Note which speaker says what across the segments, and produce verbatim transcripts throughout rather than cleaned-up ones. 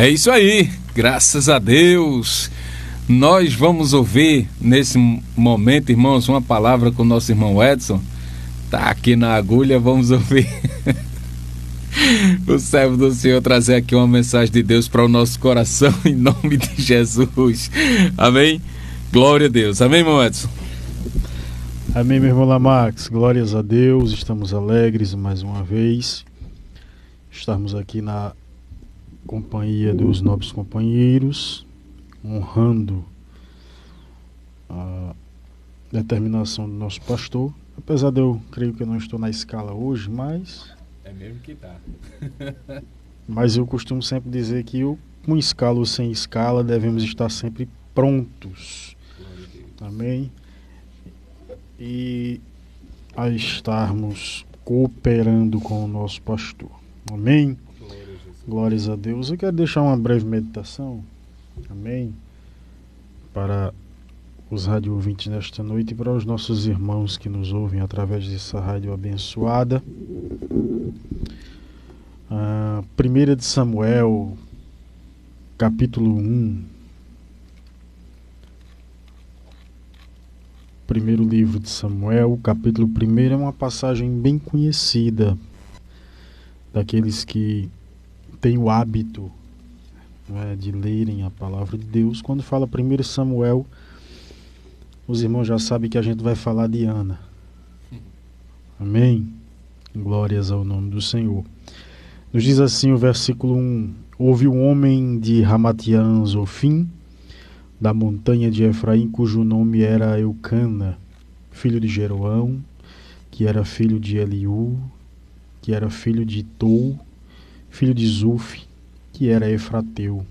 Speaker 1: É isso aí, graças a Deus. Nós vamos ouvir nesse momento, irmãos, uma palavra com o nosso irmão Edson. Tá aqui na agulha, vamos ouvir o servo do Senhor trazer aqui uma mensagem de Deus para o nosso coração, em nome de Jesus. Amém? Glória a Deus. Amém, irmão Edson?
Speaker 2: Amém, meu irmão Lamax. Glórias a Deus. Estamos alegres mais uma vez. Estamos aqui na companhia dos nobres companheiros, honrando a determinação do nosso pastor. Apesar de eu creio que eu não estou na escala hoje, mas...
Speaker 1: É mesmo que tá.
Speaker 2: Mas eu costumo sempre dizer que eu, com escala ou sem escala, devemos estar sempre prontos. Amém? E a estarmos cooperando com o nosso pastor. Amém? Glórias a Deus. Eu quero deixar uma breve meditação. Amém? Para os rádio ouvintes nesta noite e para os nossos irmãos que nos ouvem através dessa rádio abençoada. Ah, primeira de Samuel, capítulo um. Primeiro livro de Samuel, capítulo primeiro, é uma passagem bem conhecida daqueles que têm o hábito, né, de lerem a palavra de Deus. Quando fala primeiro Samuel, os irmãos já sabem que a gente vai falar de Ana. Amém? Glórias ao nome do Senhor. Nos diz assim o versículo um: houve um homem de Ramatiã Zofim, da montanha de Efraim, cujo nome era Eucana, filho de Jeroão, que era filho de Eliú, que era filho de Tou, filho de Zuf, que era Efrateu.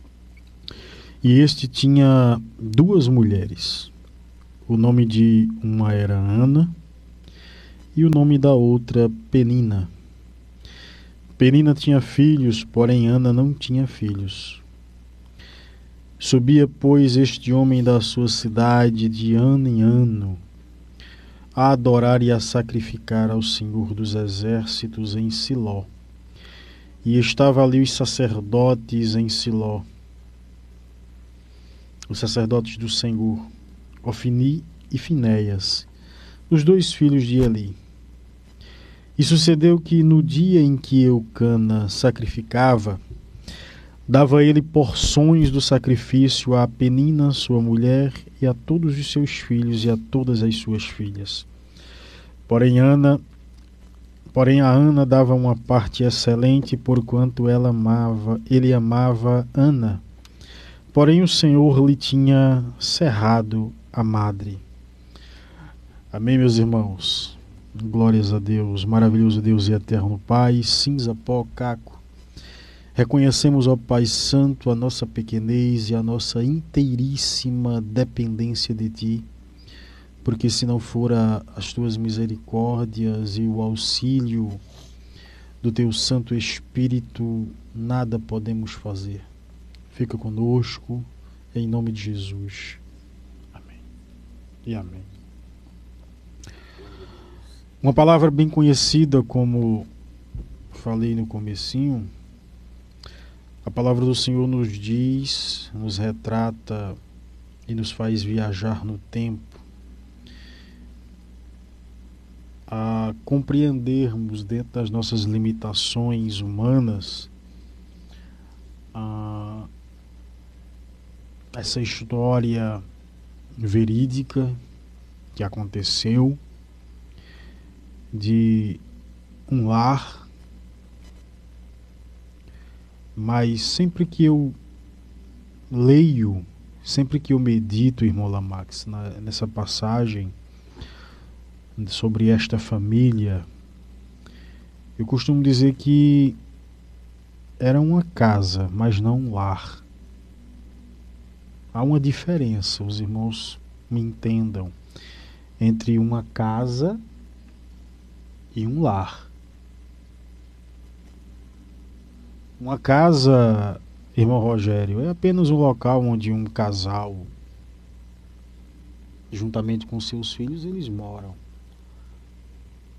Speaker 2: E este tinha duas mulheres. O nome de uma era Ana e o nome da outra Penina. Penina tinha filhos, porém Ana não tinha filhos. Subia, pois, este homem da sua cidade de ano em ano a adorar e a sacrificar ao Senhor dos Exércitos em Siló. E estava ali os sacerdotes em Siló, os sacerdotes do Senhor, Ofni e Finéias, os dois filhos de Eli. E sucedeu que no dia em que Eucana sacrificava, dava ele porções do sacrifício a Penina, sua mulher, e a todos os seus filhos e a todas as suas filhas. Porém, Ana, porém a Ana dava uma parte excelente, porquanto ela amava, ele amava Ana. Porém o Senhor lhe tinha cerrado a madre. Amém, meus irmãos? Glórias a Deus, maravilhoso Deus e eterno Pai, cinza, pó, caco. Reconhecemos, ó Pai Santo, a nossa pequenez e a nossa inteiríssima dependência de Ti, porque se não fora as Tuas misericórdias e o auxílio do Teu Santo Espírito, nada podemos fazer. Fica conosco, em nome de Jesus. Amém e amém. Uma palavra bem conhecida, como falei no comecinho, a palavra do Senhor nos diz, nos retrata e nos faz viajar no tempo, a compreendermos dentro das nossas limitações humanas a, essa história verídica que aconteceu de um lar. Mas sempre que eu leio, sempre que eu medito, irmão Lamax, na, nessa passagem sobre esta família, eu costumo dizer que era uma casa, mas não um lar. Há uma diferença, os irmãos me entendam, entre uma casa e um lar. Uma casa, irmão Rogério, é apenas um local onde um casal, juntamente com seus filhos, eles moram.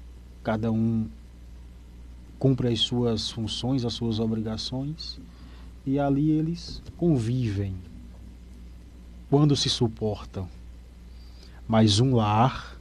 Speaker 2: Cada um cumpre as suas funções, as suas obrigações, e ali eles convivem quando se suportam. Mas um lar,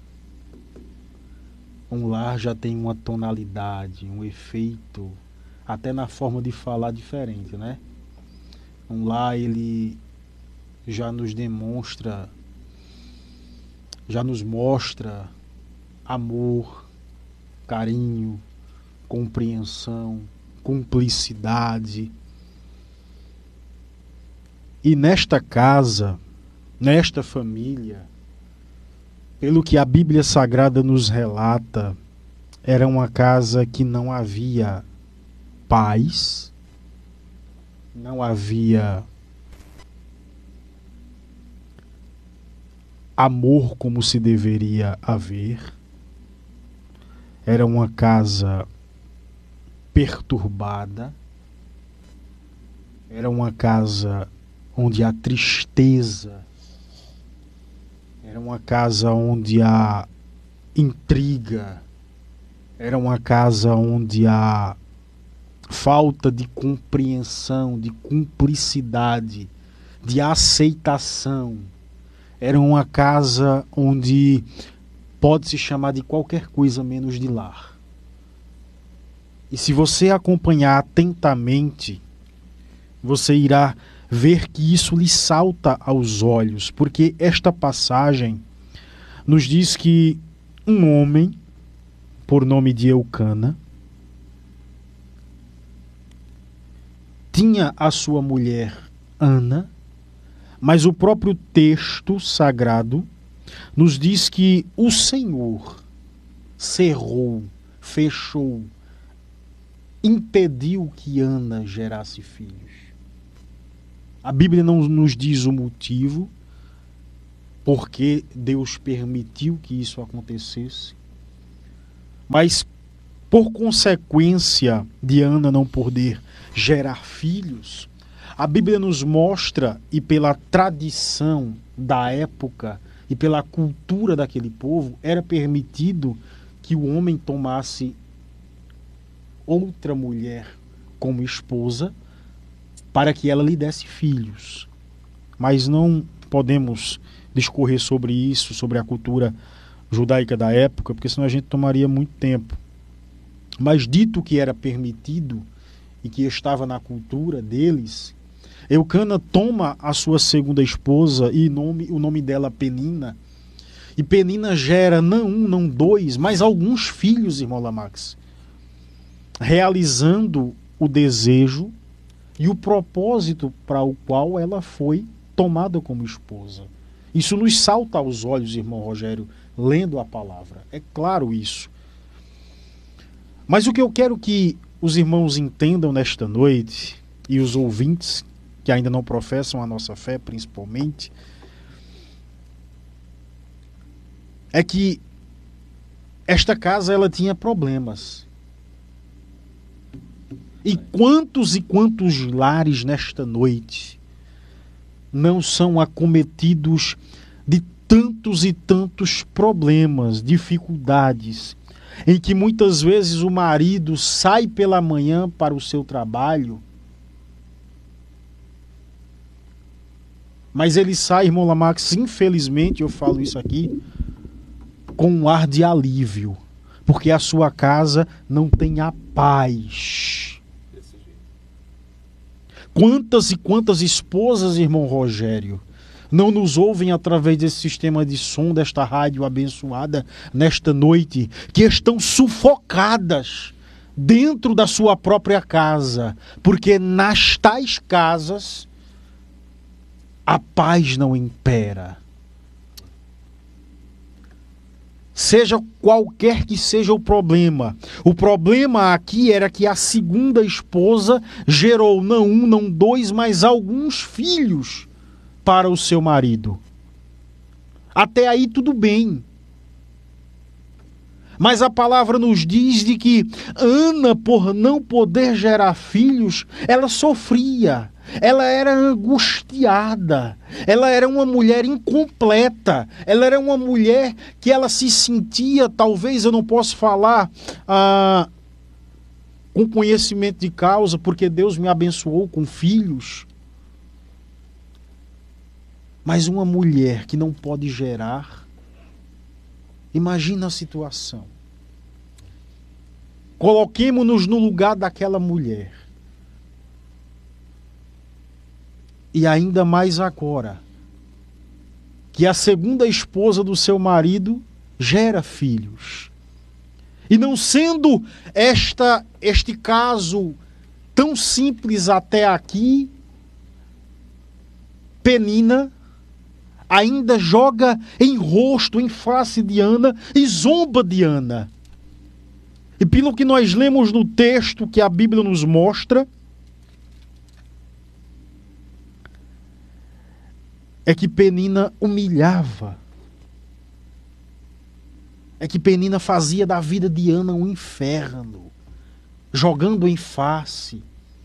Speaker 2: um lar já tem uma tonalidade, um efeito, até na forma de falar diferente, né? Um lar, ele já nos demonstra, já nos mostra amor, carinho, compreensão, cumplicidade. E nesta casa, nesta família, pelo que a Bíblia Sagrada nos relata, era uma casa que não havia paz, não havia amor como se deveria haver. Era uma casa perturbada, era uma casa onde há tristeza, era uma casa onde há intriga, era uma casa onde há falta de compreensão, de cumplicidade, de aceitação. Era uma casa onde pode-se chamar de qualquer coisa menos de lar. E se você acompanhar atentamente, você irá ver que isso lhe salta aos olhos, porque esta passagem nos diz que um homem, por nome de Eucana, tinha a sua mulher Ana, mas o próprio texto sagrado nos diz que o Senhor cerrou, fechou, impediu que Ana gerasse filhos. A Bíblia não nos diz o motivo porque Deus permitiu que isso acontecesse, mas por consequência de Ana não poder gerar filhos, a Bíblia nos mostra, e pela tradição da época e pela cultura daquele povo, era permitido que o homem tomasse outra mulher como esposa para que ela lhe desse filhos. Mas não podemos discorrer sobre isso, sobre a cultura judaica da época, porque senão a gente tomaria muito tempo. Mas dito que era permitido e que estava na cultura deles, Eucana toma a sua segunda esposa e nome, o nome dela Penina. E Penina gera não um, não dois, mas alguns filhos, irmão Lamax, realizando o desejo e o propósito para o qual ela foi tomada como esposa. Isso nos salta aos olhos, irmão Rogério, lendo a palavra. É claro isso. Mas o que eu quero que os irmãos entendam nesta noite, e os ouvintes que ainda não professam a nossa fé, principalmente, é que esta casa ela tinha problemas. E quantos e quantos lares nesta noite não são acometidos de tantos e tantos problemas, dificuldades, em que muitas vezes o marido sai pela manhã para o seu trabalho, mas ele sai, irmão Lamax, infelizmente, eu falo isso aqui, com um ar de alívio, porque a sua casa não tem a paz. Quantas e quantas esposas, irmão Rogério, não nos ouvem através desse sistema de som, desta rádio abençoada, nesta noite, que estão sufocadas dentro da sua própria casa, porque nas tais casas a paz não impera. Seja qualquer que seja o problema. O problema aqui era que a segunda esposa gerou não um, não dois, mas alguns filhos para o seu marido. Até aí tudo bem. Mas a palavra nos diz de que Ana, por não poder gerar filhos, ela sofria. Ela era angustiada, ela era uma mulher incompleta, ela era uma mulher que ela se sentia, talvez eu não posso falar ah, com conhecimento de causa, porque Deus me abençoou com filhos. Mas uma mulher que não pode gerar, imagina a situação. Coloquemo-nos no lugar daquela mulher. E ainda mais agora, que a segunda esposa do seu marido gera filhos. E não sendo esta, este caso tão simples até aqui, Penina ainda joga em rosto, em face de Ana e zomba de Ana. E pelo que nós lemos no texto que a Bíblia nos mostra, é que Penina humilhava. É que Penina fazia da vida de Ana um inferno, jogando em face.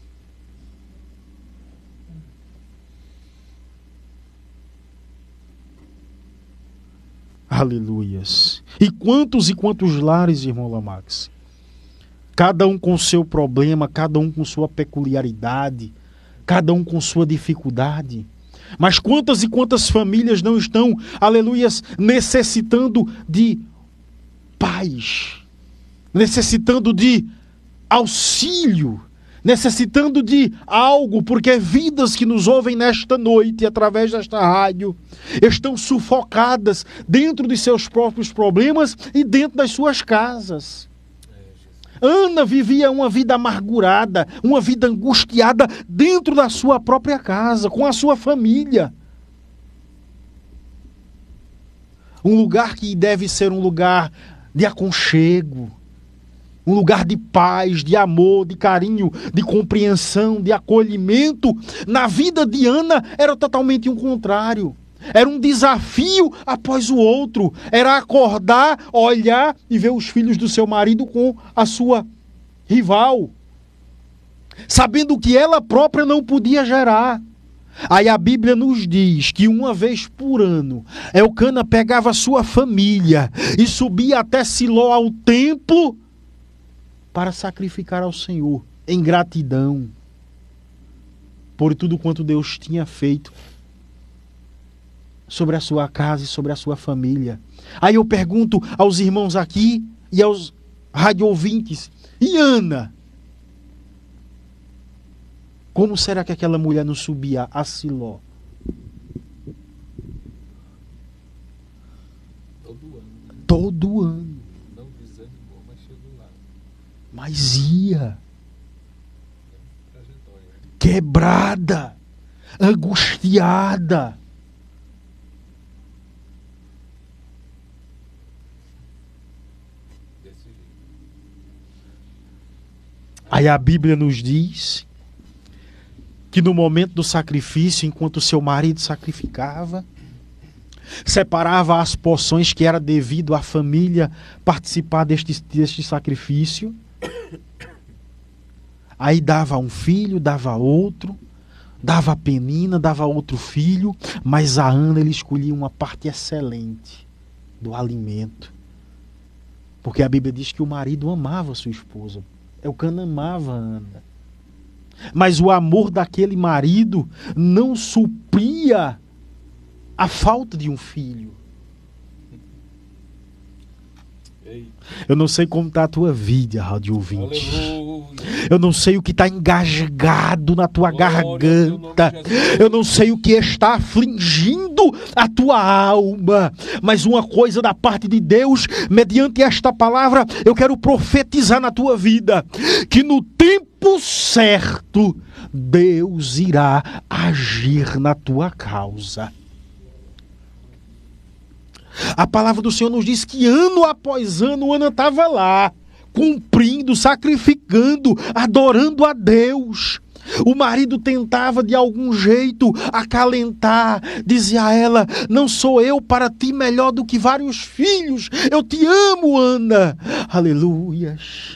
Speaker 2: Aleluias. E quantos e quantos lares, irmão Lamax? Cada um com seu problema, cada um com sua peculiaridade, cada um com sua dificuldade. Mas quantas e quantas famílias não estão, aleluias, necessitando de paz, necessitando de auxílio, necessitando de algo, porque vidas que nos ouvem nesta noite, através desta rádio, estão sufocadas dentro de seus próprios problemas e dentro das suas casas. Ana vivia uma vida amargurada, uma vida angustiada dentro da sua própria casa, com a sua família. Um lugar que deve ser um lugar de aconchego, um lugar de paz, de amor, de carinho, de compreensão, de acolhimento. Na vida de Ana era totalmente o contrário. Era um desafio após o outro. Era acordar, olhar e ver os filhos do seu marido com a sua rival, sabendo que ela própria não podia gerar. Aí a Bíblia nos diz que uma vez por ano, Elcana pegava a sua família e subia até Siló ao templo para sacrificar ao Senhor em gratidão por tudo quanto Deus tinha feito sobre a sua casa e sobre a sua família. Aí eu pergunto aos irmãos aqui e aos rádio ouvintes: e Ana? Como será que aquela mulher não subia a Siló?
Speaker 1: Todo ano. Né?
Speaker 2: Todo ano.
Speaker 1: Não desanimou, mas chegou lá.
Speaker 2: Mas ia. Quebrada. Angustiada. Aí a Bíblia nos diz que no momento do sacrifício, enquanto seu marido sacrificava, separava as porções que era devido à família participar deste, deste sacrifício. Aí dava um filho, dava outro, dava a Penina, dava outro filho, mas a Ana ele escolhia uma parte excelente do alimento. Porque a Bíblia diz que o marido amava sua esposa. Elcana amava a Ana. Mas o amor daquele marido não supria a falta de um filho. Eu não sei como está a tua vida, rádio ouvinte. Eu não sei o que está engasgado na tua garganta. Eu não sei o que está afligindo a tua alma. Mas uma coisa da parte de Deus, mediante esta palavra, eu quero profetizar na tua vida: que no tempo certo, Deus irá agir na tua causa. A palavra do Senhor nos diz que ano após ano, Ana estava lá, cumprindo, sacrificando, adorando a Deus. O marido tentava de algum jeito acalentar, dizia a ela: não sou eu para ti melhor do que vários filhos, eu te amo, Ana. Aleluias.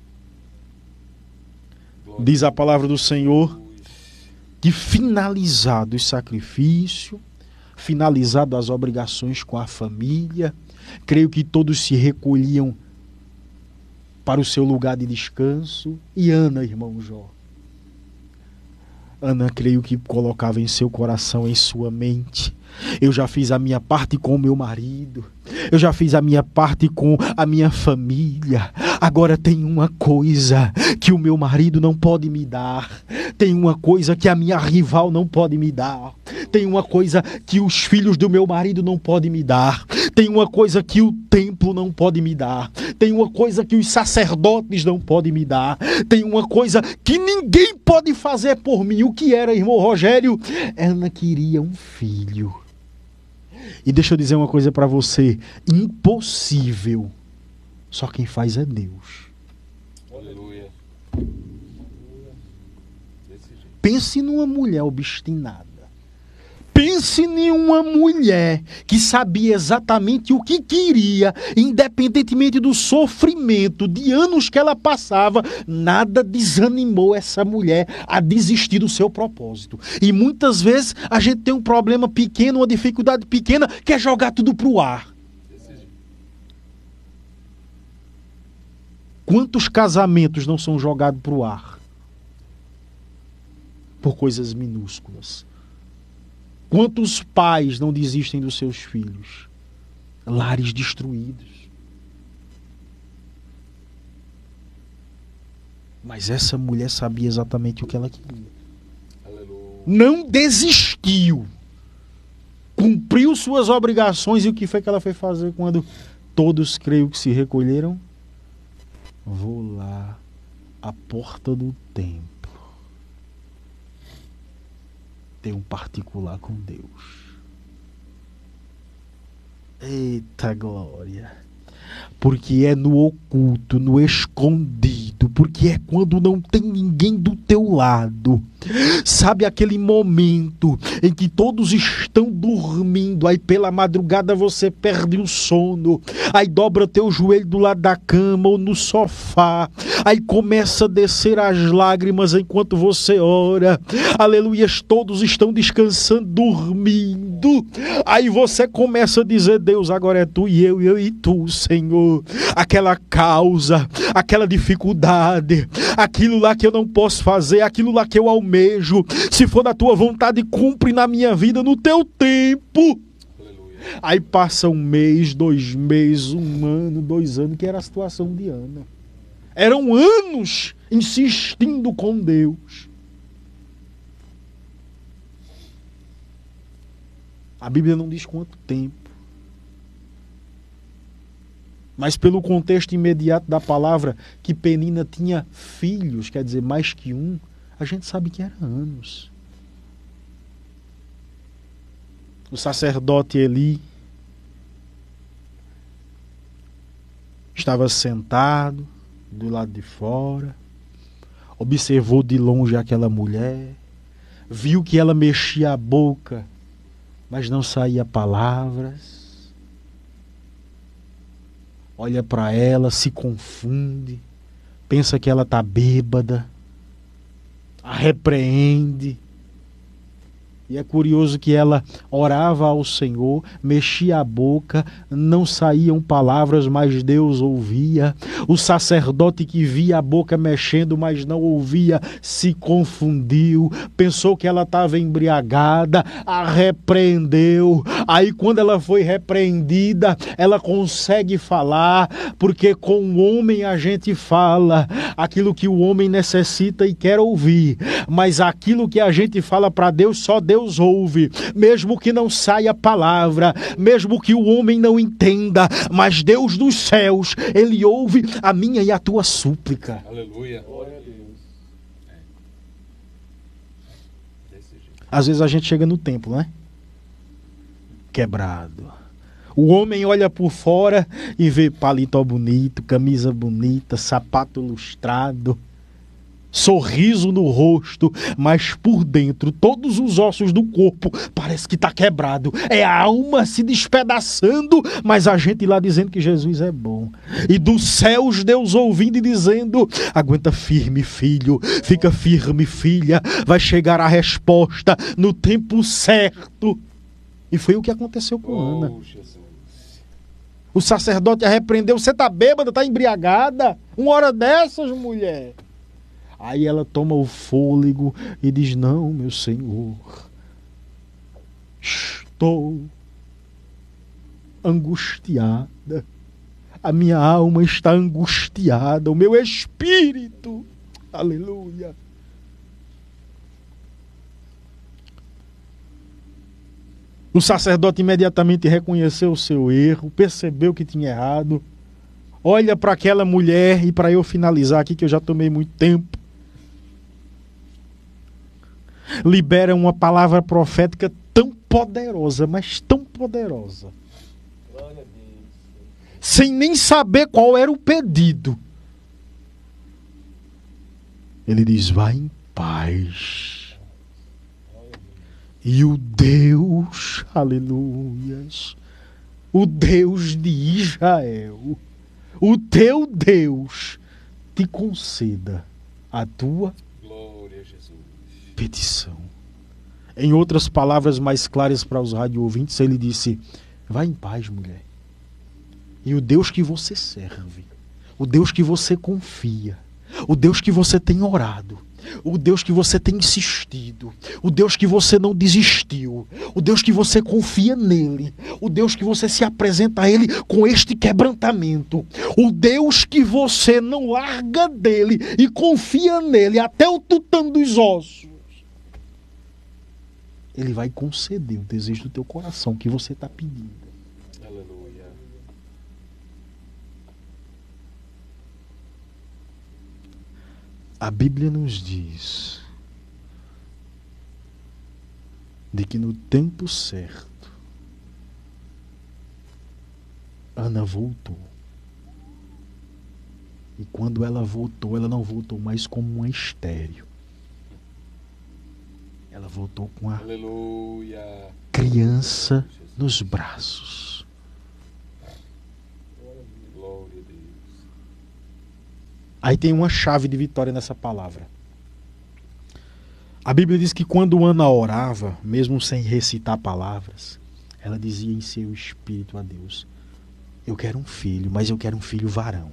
Speaker 2: Diz a palavra do Senhor que finalizado o sacrifício, finalizado as obrigações com a família, creio que todos se recolhiam para o seu lugar de descanso. E Ana, irmão Jó? Ana, creio que colocava em seu coração, em sua mente: eu já fiz a minha parte com o meu marido, eu já fiz a minha parte com a minha família. Agora tem uma coisa que o meu marido não pode me dar, tem uma coisa que a minha rival não pode me dar, tem uma coisa que os filhos do meu marido não podem me dar, tem uma coisa que o templo não pode me dar, tem uma coisa que os sacerdotes não podem me dar, tem uma coisa que ninguém pode fazer por mim. O que era, irmão Rogério? Ana queria um filho. E deixa eu dizer uma coisa para você: impossível, só quem faz é Deus.
Speaker 1: Aleluia.
Speaker 2: Pense numa mulher obstinada. Pense em uma mulher que sabia exatamente o que queria, independentemente do sofrimento de anos que ela passava. Nada desanimou essa mulher a desistir do seu propósito. E muitas vezes a gente tem um problema pequeno, uma dificuldade pequena, que é jogar tudo para o ar. Quantos casamentos não são jogados para o ar? Por coisas minúsculas. Quantos pais não desistem dos seus filhos? Lares destruídos. Mas essa mulher sabia exatamente o que ela queria. Aleluia. Não desistiu. Cumpriu suas obrigações. E o que foi que ela foi fazer quando todos, creio que se recolheram? Vou lá à porta do templo ter um particular com Deus. Eita glória! Porque é no oculto, no escondido, porque é quando não tem ninguém do teu lado. Sabe aquele momento em que todos estão dormindo, aí pela madrugada você perde o sono, aí dobra teu joelho do lado da cama ou no sofá, aí começa a descer as lágrimas enquanto você ora, aleluias, todos estão descansando, dormindo, aí você começa a dizer: Deus, agora é tu e eu, eu e tu, Senhor. Aquela causa, aquela dificuldade, aquilo lá que eu não posso fazer, aquilo lá que eu almejo, se for da tua vontade, cumpre na minha vida no teu tempo. Aleluia. Aí passa um mês, dois meses, um ano, dois anos, que era a situação de Ana. Eram anos insistindo com Deus. A Bíblia não diz quanto tempo, mas pelo contexto imediato da palavra, que Penina tinha filhos, quer dizer, mais que um, a gente sabe que era anos. O sacerdote Eli estava sentado do lado de fora, observou de longe aquela mulher, viu que ela mexia a boca, mas não saía palavras. Olha para ela, se confunde, pensa que ela está bêbada, a repreende. E é curioso que ela orava ao Senhor, mexia a boca, não saíam palavras, mas Deus ouvia. O sacerdote que via a boca mexendo, mas não ouvia, se confundiu, pensou que ela estava embriagada, a repreendeu. Aí quando ela foi repreendida, ela consegue falar, porque com o homem a gente fala aquilo que o homem necessita e quer ouvir, mas aquilo que a gente fala para Deus, só Deus Deus ouve, mesmo que não saia palavra, mesmo que o homem não entenda, mas Deus dos céus, Ele ouve a minha e a tua súplica.
Speaker 1: Aleluia. Glória a Deus.
Speaker 2: Às vezes a gente chega no templo, né? Quebrado. O homem olha por fora e vê paletó bonito, camisa bonita, sapato lustrado, sorriso no rosto, mas por dentro todos os ossos do corpo parece que está quebrado, é a alma se despedaçando, mas a gente lá dizendo que Jesus é bom, e dos céus Deus ouvindo e dizendo: aguenta firme, filho, fica firme, filha, vai chegar a resposta no tempo certo. E foi o que aconteceu com oh, Ana. Jesus. O sacerdote a repreendeu. Você tá bêbada, tá embriagada? Uma hora dessas, mulher. Aí ela toma o fôlego e diz: não, meu senhor, estou angustiada. A minha alma está angustiada. O meu espírito. Aleluia. O sacerdote imediatamente reconheceu o seu erro, percebeu que tinha errado. Olha para aquela mulher, e para eu finalizar aqui, que eu já tomei muito tempo, libera uma palavra profética tão poderosa, mas tão poderosa, sem nem saber qual era o pedido. Ele diz: vá em paz. E o Deus, aleluias, o Deus de Israel, o teu Deus, te conceda a tua
Speaker 1: Glória a Jesus.
Speaker 2: petição. Em outras palavras mais claras para os rádio ouvintes, ele disse: vá em paz, mulher. E o Deus que você serve, o Deus que você confia, o Deus que você tem orado, o Deus que você tem insistido, o Deus que você não desistiu, o Deus que você confia nele, o Deus que você se apresenta a ele com este quebrantamento, o Deus que você não larga dele e confia nele até o tutano dos ossos, ele vai conceder o desejo do teu coração que você está pedindo.
Speaker 1: Aleluia.
Speaker 2: A Bíblia nos diz de que no tempo certo, Ana voltou. E quando ela voltou, ela não voltou mais como uma estéril. Ela voltou com a
Speaker 1: Aleluia.
Speaker 2: criança nos braços.
Speaker 1: Glória a Deus.
Speaker 2: Aí tem uma chave de vitória nessa palavra. A Bíblia diz que quando Ana orava, mesmo sem recitar palavras, ela dizia em seu espírito a Deus: eu quero um filho, mas eu quero um filho varão.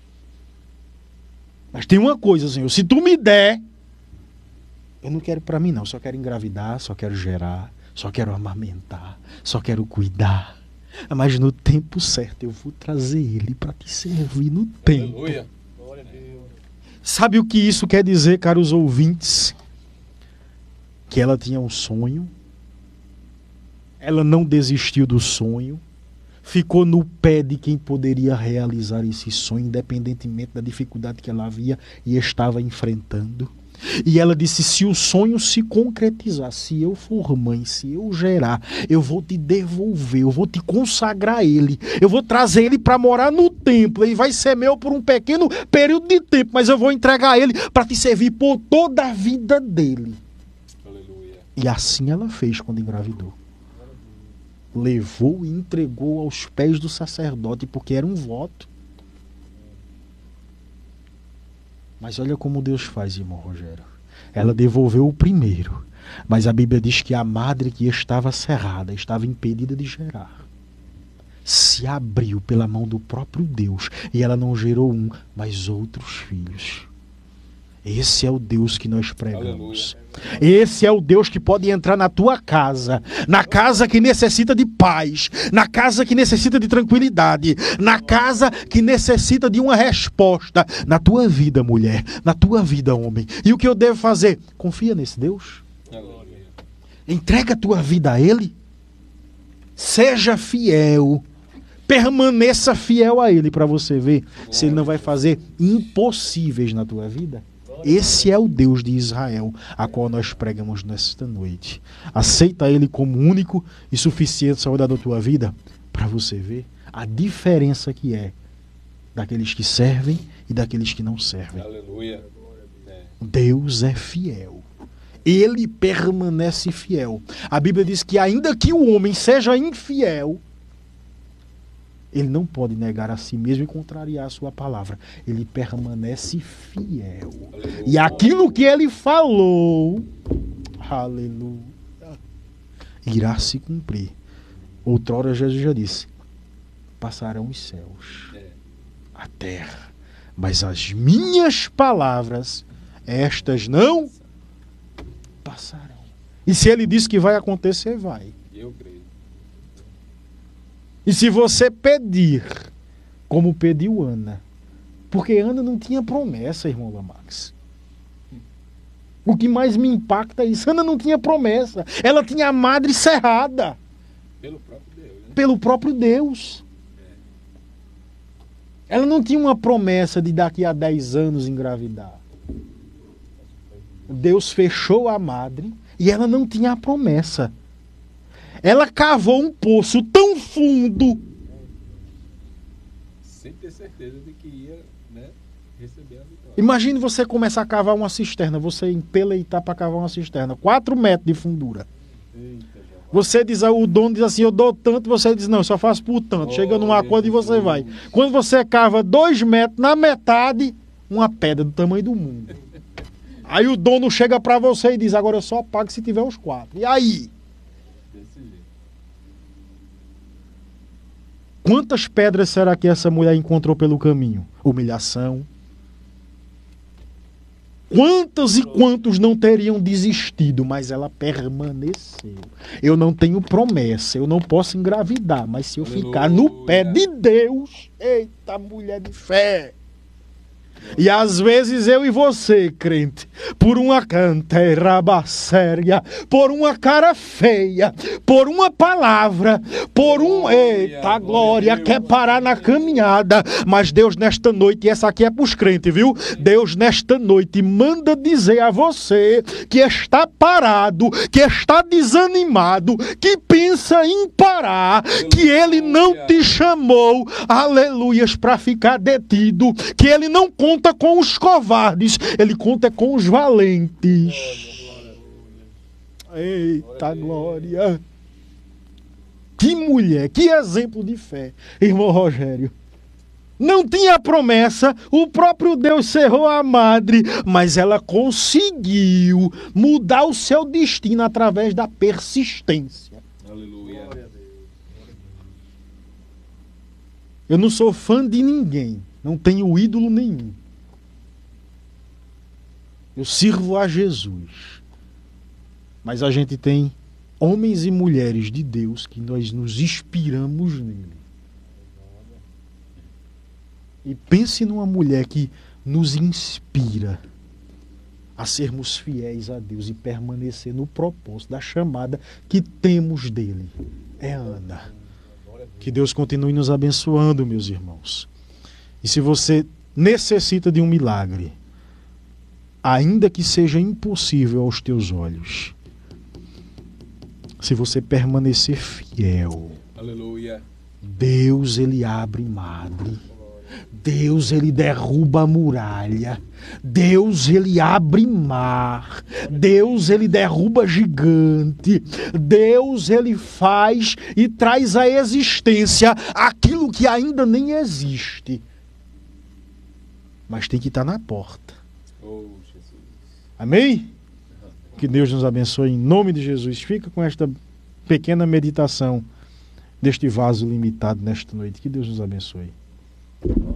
Speaker 2: Mas tem uma coisa, Senhor, se tu me der, eu não quero para mim não, só quero engravidar, só quero gerar, só quero amamentar, só quero cuidar. Mas no tempo certo eu vou trazer ele para te servir no tempo.
Speaker 1: Aleluia.
Speaker 2: Sabe o que isso quer dizer, caros ouvintes? Que ela tinha um sonho, ela não desistiu do sonho, ficou no pé de quem poderia realizar esse sonho, independentemente da dificuldade que ela havia e estava enfrentando. E ela disse: se o sonho se concretizar, se eu for mãe, se eu gerar, eu vou te devolver, eu vou te consagrar ele, eu vou trazer ele para morar no templo, ele vai ser meu por um pequeno período de tempo, mas eu vou entregar ele para te servir por toda a vida dele.
Speaker 1: Aleluia.
Speaker 2: E assim ela fez quando engravidou. Levou e entregou aos pés do sacerdote, porque era um voto. Mas olha como Deus faz, irmão Rogério. Ela devolveu o primeiro, mas a Bíblia diz que a madre que estava cerrada, estava impedida de gerar, se abriu pela mão do próprio Deus, e ela não gerou um, mas outros filhos. Esse é o Deus que nós pregamos. Aleluia. Esse é o Deus que pode entrar na tua casa, na casa que necessita de paz, na casa que necessita de tranquilidade, na casa que necessita de uma resposta, na tua vida, mulher, na tua vida, homem. E o que eu devo fazer? Confia nesse Deus.
Speaker 1: Aleluia.
Speaker 2: Entrega a tua vida a Ele. Seja fiel. Permaneça fiel a Ele, para você ver se Ele não vai fazer impossíveis na tua vida. Esse é o Deus de Israel, a qual nós pregamos nesta noite. Aceita Ele como único e suficiente Salvador da tua vida, para você ver a diferença que é daqueles que servem e daqueles que não servem.
Speaker 1: Aleluia.
Speaker 2: Deus é fiel. Ele permanece fiel. A Bíblia diz que ainda que o homem seja infiel, ele não pode negar a si mesmo e contrariar a sua palavra. Ele permanece fiel. Aleluia. E aquilo que ele falou, aleluia, irá se cumprir. Outrora Jesus já disse: passarão os céus, a terra, mas as minhas palavras, estas não passarão. E se ele disse que vai acontecer, vai.
Speaker 1: Eu creio.
Speaker 2: E se você pedir, como pediu Ana, porque Ana não tinha promessa, irmão Lamax. O que mais me impacta é isso. Ana não tinha promessa. Ela tinha a madre cerrada.
Speaker 1: Pelo próprio Deus. Né?
Speaker 2: Pelo próprio Deus. É. Ela não tinha uma promessa de daqui a dez anos engravidar. Deus fechou a madre e ela não tinha a promessa. Ela cavou um poço tão fundo,
Speaker 1: sem ter certeza de que ia, né, receber a vitória.
Speaker 2: Imagine você começar a cavar uma cisterna, você empeleitar para cavar uma cisterna, quatro metros de fundura. Eita, você diz, o dono diz assim, eu dou tanto, você diz, não, eu só faço por tanto. Oh, chega num acordo e você vai. Quando você cava dois metros, na metade, uma pedra do tamanho do mundo. Aí o dono chega para você e diz, agora eu só pago se tiver os quatro. E aí?
Speaker 1: Desse jeito.
Speaker 2: Quantas pedras será que essa mulher encontrou pelo caminho? Humilhação. Quantos e quantos não teriam desistido, mas ela permaneceu. Eu não tenho promessa, eu não posso engravidar, mas se eu Aleluia. Ficar no pé de Deus, eita mulher de fé. E às vezes eu e você, crente, por uma canteira séria, por uma cara feia, por uma palavra, por um... Eita, glória, quer parar na caminhada. Mas Deus nesta noite, e essa aqui é para os crentes, viu? Deus nesta noite manda dizer a você que está parado, que está desanimado, que pensa em parar, que Ele não te chamou, aleluias, para ficar detido, que Ele não conta com os covardes, Ele conta com os valentes. Eita glória! Que mulher, que exemplo de fé, irmão Rogério. Não tinha promessa, o próprio Deus cerrou a madre, mas ela conseguiu mudar o seu destino através da persistência.
Speaker 1: Aleluia.
Speaker 2: Eu não sou fã de ninguém, não tenho ídolo nenhum. Eu sirvo a Jesus. Mas a gente tem homens e mulheres de Deus que nós nos inspiramos nele. E pense numa mulher que nos inspira a sermos fiéis a Deus e permanecer no propósito da chamada que temos dele. É Ana. Que Deus continue nos abençoando, meus irmãos. E se você necessita de um milagre, ainda que seja impossível aos teus olhos, se você permanecer fiel,
Speaker 1: aleluia,
Speaker 2: Deus, ele abre madre, Deus, ele derruba a muralha, Deus, ele abre mar, Deus, ele derruba gigante, Deus, ele faz e traz à existência aquilo que ainda nem existe, mas tem que estar na porta.
Speaker 1: Oh, Jesus.
Speaker 2: Amém? Que Deus nos abençoe em nome de Jesus. Fica com esta pequena meditação deste vaso limitado nesta noite. Que Deus nos abençoe.